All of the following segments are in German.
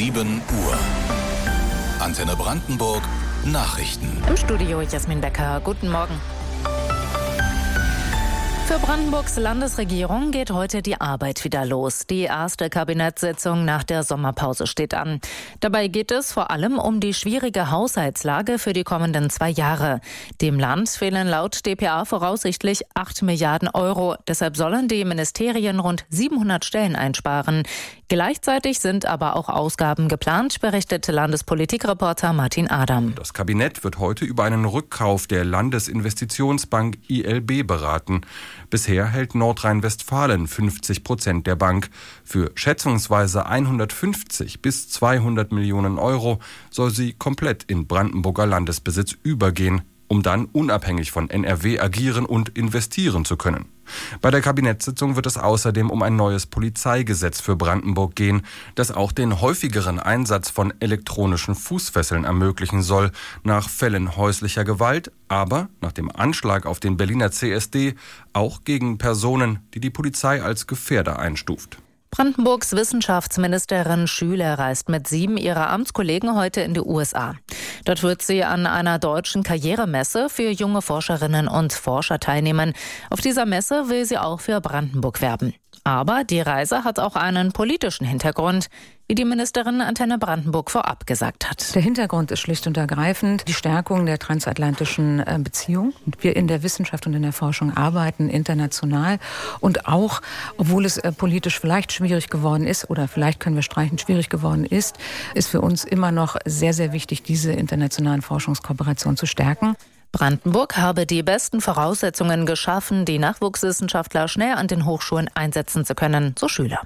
7 Uhr. Antenne Brandenburg Nachrichten. Im Studio Jasmin Becker. Guten Morgen. Für Brandenburgs Landesregierung geht heute die Arbeit wieder los. Die erste Kabinettssitzung nach der Sommerpause steht an. Dabei geht es vor allem um die schwierige Haushaltslage für die kommenden 2 Jahre. Dem Land fehlen laut dpa voraussichtlich 8 Milliarden Euro. Deshalb sollen die Ministerien rund 700 Stellen einsparen. Gleichzeitig sind aber auch Ausgaben geplant, berichtet Landespolitikreporter Martin Adam. Das Kabinett wird heute über einen Rückkauf der Landesinvestitionsbank ILB beraten. Bisher hält Nordrhein-Westfalen 50% der Bank. Für schätzungsweise 150 bis 200 Millionen Euro soll sie komplett in Brandenburger Landesbesitz übergehen, um dann unabhängig von NRW agieren und investieren zu können. Bei der Kabinettssitzung wird es außerdem um ein neues Polizeigesetz für Brandenburg gehen, das auch den häufigeren Einsatz von elektronischen Fußfesseln ermöglichen soll, nach Fällen häuslicher Gewalt, aber nach dem Anschlag auf den Berliner CSD auch gegen Personen, die die Polizei als Gefährder einstuft. Brandenburgs Wissenschaftsministerin Schüler reist mit 7 ihrer Amtskollegen heute in die USA. Dort wird sie an einer deutschen Karrieremesse für junge Forscherinnen und Forscher teilnehmen. Auf dieser Messe will sie auch für Brandenburg werben. Aber die Reise hat auch einen politischen Hintergrund, wie die Ministerin Antenne Brandenburg vorab gesagt hat. Der Hintergrund ist schlicht und ergreifend die Stärkung der transatlantischen Beziehung. Wir in der Wissenschaft und in der Forschung arbeiten international und auch, obwohl es politisch vielleicht schwierig geworden ist oder vielleicht können wir streichen, schwierig geworden ist für uns immer noch sehr, sehr wichtig, diese internationalen Forschungskooperationen zu stärken. Brandenburg habe die besten Voraussetzungen geschaffen, die Nachwuchswissenschaftler schnell an den Hochschulen einsetzen zu können, so Schüler.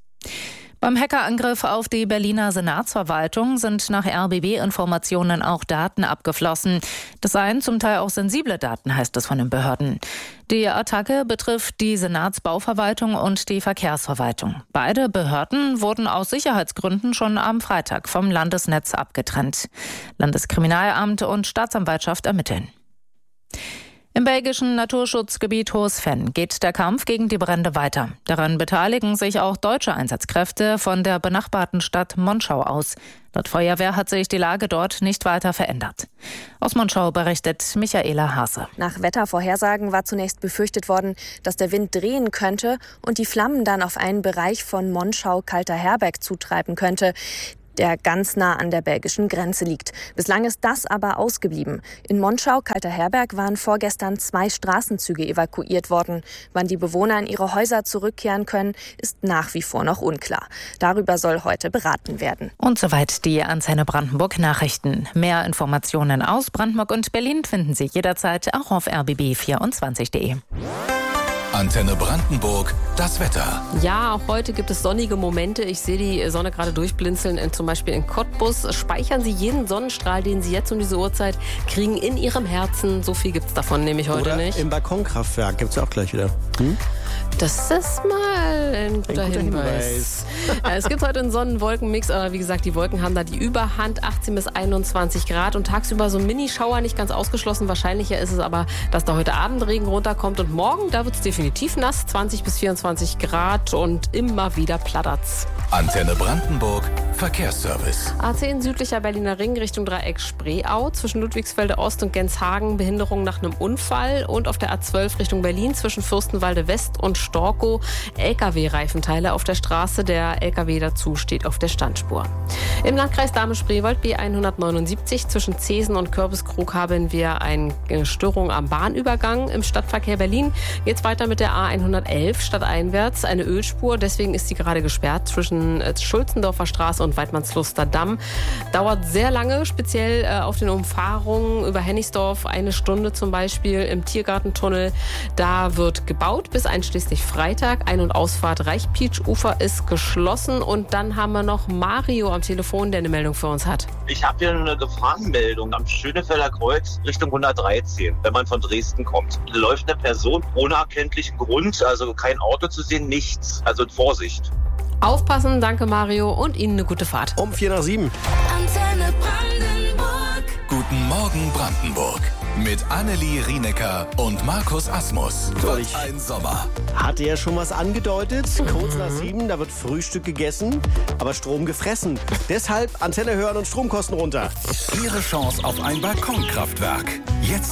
Beim Hackerangriff auf die Berliner Senatsverwaltung sind nach RBB-Informationen auch Daten abgeflossen. Das seien zum Teil auch sensible Daten, heißt es von den Behörden. Die Attacke betrifft die Senatsbauverwaltung und die Verkehrsverwaltung. Beide Behörden wurden aus Sicherheitsgründen schon am Freitag vom Landesnetz abgetrennt. Landeskriminalamt und Staatsanwaltschaft ermitteln. Im belgischen Naturschutzgebiet Hoosven geht der Kampf gegen die Brände weiter. Daran beteiligen sich auch deutsche Einsatzkräfte von der benachbarten Stadt Monschau aus. Laut Feuerwehr hat sich die Lage dort nicht weiter verändert. Aus Monschau berichtet Michaela Hase. Nach Wettervorhersagen war zunächst befürchtet worden, dass der Wind drehen könnte und die Flammen dann auf einen Bereich von Monschau-Kalterherberg zutreiben könnte, der ganz nah an der belgischen Grenze liegt. Bislang ist das aber ausgeblieben. In Monschau-Kalterherberg waren vorgestern 2 Straßenzüge evakuiert worden. Wann die Bewohner in ihre Häuser zurückkehren können, ist nach wie vor noch unklar. Darüber soll heute beraten werden. Und soweit die Antenne Brandenburg Nachrichten. Mehr Informationen aus Brandenburg und Berlin finden Sie jederzeit auch auf rbb24.de. Antenne Brandenburg, das Wetter. Ja, auch heute gibt es sonnige Momente. Ich sehe die Sonne gerade durchblinzeln, zum Beispiel in Cottbus. Speichern Sie jeden Sonnenstrahl, den Sie jetzt um diese Uhrzeit kriegen, in Ihrem Herzen. So viel gibt es davon nämlich heute Oder nicht. Im Balkonkraftwerk gibt es ja auch gleich wieder. Das ist mal ein guter Hinweis. Es gibt heute einen Sonnen-Wolken-Mix, aber wie gesagt, die Wolken haben da die Überhand, 18 bis 21 Grad und tagsüber so ein Mini-Schauer, nicht ganz ausgeschlossen. Wahrscheinlicher ist es aber, dass da heute Abend Regen runterkommt und morgen, da wird es definitiv nass, 20 bis 24 Grad und immer wieder plattert's. Antenne Brandenburg, Verkehrsservice. A10 südlicher Berliner Ring Richtung Dreieck Spreeau, zwischen Ludwigsfelde Ost und Genshagen Behinderung nach einem Unfall und auf der A12 Richtung Berlin zwischen Fürstenwalde West und Storkow LKW-Reifenteile auf der Straße. Der LKW dazu steht auf der Standspur. Im Landkreis Dahme-Spreewald B179 zwischen Zesen und Kürbiskrug haben wir eine Störung am Bahnübergang. Im Stadtverkehr Berlin geht es weiter mit der A111 stadteinwärts. Eine Ölspur, deswegen ist sie gerade gesperrt zwischen Schulzendorfer Straße und Weidmannsluster Damm. Dauert sehr lange, speziell auf den Umfahrungen über Hennigsdorf. 1 Stunde zum Beispiel im Tiergartentunnel. Da wird gebaut bis einschließlich Freitag. Ein- und Ausfahrt Reichpietsch-Ufer ist geschlossen. Und dann haben wir noch Mario am Telefon, der eine Meldung für uns hat. Ich habe hier eine Gefahrenmeldung am Schönefelder Kreuz Richtung 113, wenn man von Dresden kommt. Da läuft eine Person ohne erkenntlichen Grund, also kein Auto zu sehen, nichts. Also Vorsicht. Aufpassen, danke Mario und Ihnen eine gute Fahrt. Um 6:45. Guten Morgen Brandenburg. Mit Annelie Rienecker und Markus Asmus. Ich Ein Sommer. hatte ja schon was angedeutet. Kurz nach 7, da wird Frühstück gegessen, aber Strom gefressen. Deshalb Antenne hören und Stromkosten runter. Ihre Chance auf ein Balkonkraftwerk. Jetzt